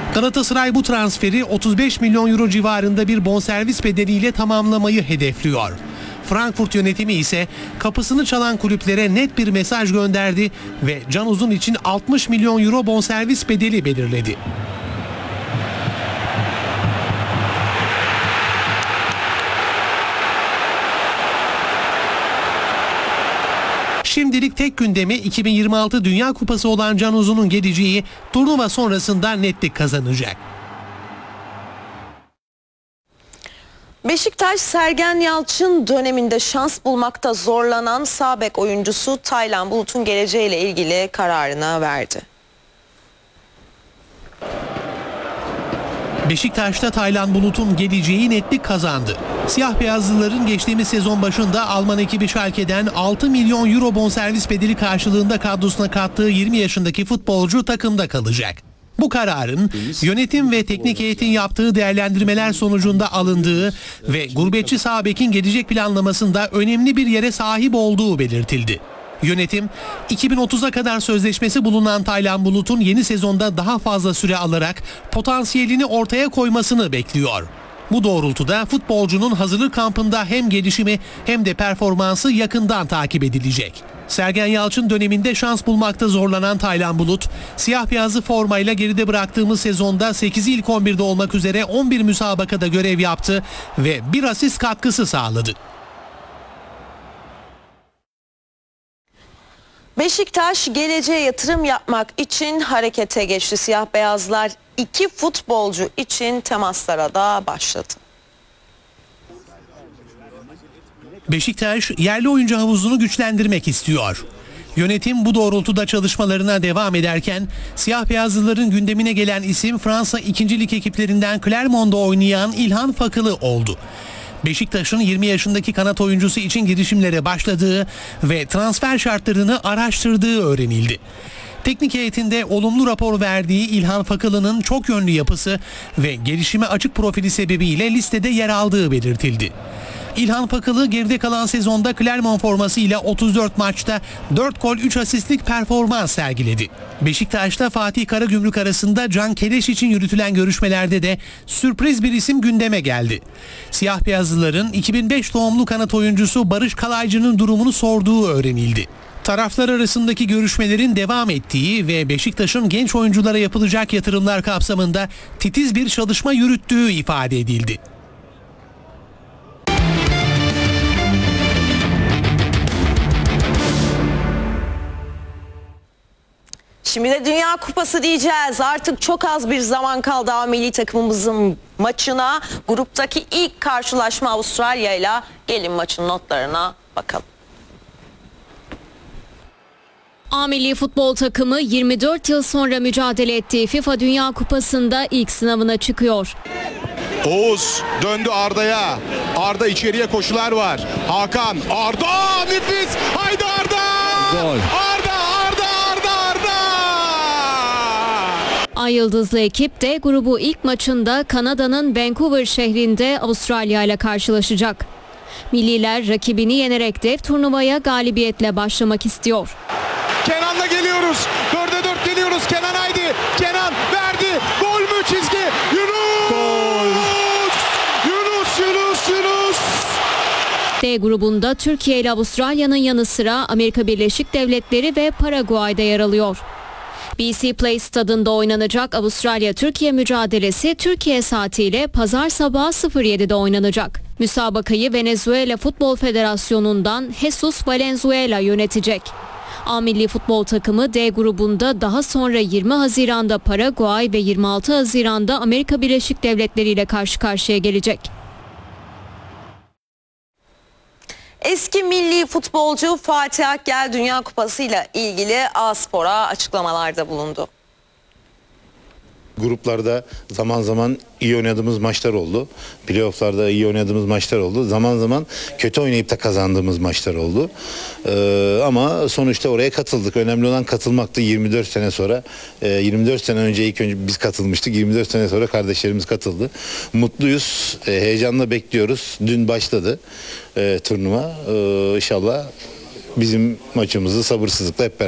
Galatasaray bu transferi 35 milyon euro civarında bir bonservis bedeliyle tamamlamayı hedefliyor. Frankfurt yönetimi ise kapısını çalan kulüplere net bir mesaj gönderdi ve Can Uzun için 60 milyon euro bonservis bedeli belirledi. Şimdilik tek gündemi 2026 Dünya Kupası olan Can Uzun'un geleceği, turnuva sonrasında netlik kazanacak. Beşiktaş, Sergen Yalçın döneminde şans bulmakta zorlanan sağ bek oyuncusu Taylan Bulut'un geleceğiyle ilgili kararını verdi. Beşiktaş'ta Taylan Bulut'un geleceği netlik kazandı. Siyah beyazlıların geçtiğimiz sezon başında Alman ekibi Schalke'den 6 milyon euro bonservis bedeli karşılığında kadrosuna kattığı 20 yaşındaki futbolcu takımda kalacak. Bu kararın yönetim ve teknik heyetin yaptığı değerlendirmeler sonucunda alındığı ve gurbetçi sağ bekin gelecek planlamasında önemli bir yere sahip olduğu belirtildi. Yönetim 2030'a kadar sözleşmesi bulunan Taylan Bulut'un yeni sezonda daha fazla süre alarak potansiyelini ortaya koymasını bekliyor. Bu doğrultuda futbolcunun hazırlık kampında hem gelişimi hem de performansı yakından takip edilecek. Sergen Yalçın döneminde şans bulmakta zorlanan Taylan Bulut, siyah beyazlı formayla geride bıraktığımız sezonda 8'i ilk 11'de olmak üzere 11 müsabakada görev yaptı ve bir asist katkısı sağladı. Beşiktaş geleceğe yatırım yapmak için harekete geçti. Siyah beyazlar 2 futbolcu için temaslara da başladı. Beşiktaş yerli oyuncu havuzunu güçlendirmek istiyor. Yönetim bu doğrultuda çalışmalarına devam ederken siyah beyazlıların gündemine gelen isim Fransa 2. Lig ekiplerinden Clermont'da oynayan İlhan Fakılı oldu. Beşiktaş'ın 20 yaşındaki kanat oyuncusu için girişimlere başladığı ve transfer şartlarını araştırdığı öğrenildi. Teknik heyetinde olumlu rapor verdiği İlhan Fakılı'nın çok yönlü yapısı ve gelişime açık profili sebebiyle listede yer aldığı belirtildi. İlhan Fakılı geride kalan sezonda Clermont formasıyla 34 maçta 4 gol 3 asistlik performans sergiledi. Beşiktaş'ta Fatih Karagümrük arasında Can Keleş için yürütülen görüşmelerde de sürpriz bir isim gündeme geldi. Siyah beyazlıların 2005 doğumlu kanat oyuncusu Barış Kalaycı'nın durumunu sorduğu öğrenildi. Taraflar arasındaki görüşmelerin devam ettiği ve Beşiktaş'ın genç oyunculara yapılacak yatırımlar kapsamında titiz bir çalışma yürüttüğü ifade edildi. Şimdi de Dünya Kupası diyeceğiz. Artık çok az bir zaman kaldı milli takımımızın maçına. Gruptaki ilk karşılaşma Avustralya ile. Gelin maçın notlarına bakalım. A milli futbol takımı 24 yıl sonra mücadele ettiği FIFA Dünya Kupası'nda ilk sınavına çıkıyor. Oğuz döndü Arda'ya. Arda içeriye koşular var. Hakan, Arda nefis. Haydi Arda! Gol. Arda! Ay Yıldızlı ekip de grubu ilk maçında Kanada'nın Vancouver şehrinde Avustralya ile karşılaşacak. Milliler rakibini yenerek dev turnuvaya galibiyetle başlamak istiyor. Kenan'la geliyoruz. 4'e 4 geliyoruz. Kenan haydi. Kenan verdi. Gol mü çizgi? Yunus! Gol! Yunus! D grubunda Türkiye ile Avustralya'nın yanı sıra Amerika Birleşik Devletleri ve Paraguay'da yer alıyor. BC Place stadında oynanacak Avustralya-Türkiye mücadelesi Türkiye saatiyle pazar sabahı 07'de oynanacak. Müsabakayı Venezuela Futbol Federasyonu'ndan Jesus Valenzuela yönetecek. A milli futbol takımı D grubunda daha sonra 20 Haziran'da Paraguay ve 26 Haziran'da Amerika Birleşik Devletleri ile karşı karşıya gelecek. Eski milli futbolcu Fatih Akgel Dünya Kupası ile ilgili A-Spor'a açıklamalarda bulundu. Gruplarda zaman zaman iyi oynadığımız maçlar oldu. Playoff'larda iyi oynadığımız maçlar oldu. Zaman zaman kötü oynayıp da kazandığımız maçlar oldu. Ama sonuçta oraya katıldık. Önemli olan katılmaktı 24 sene sonra. 24 sene önce ilk önce biz katılmıştık. 24 sene sonra kardeşlerimiz katıldı. Mutluyuz. Heyecanla bekliyoruz. Dün başladı turnuva. İnşallah bizim maçımızı sabırsızlıkla hep beraber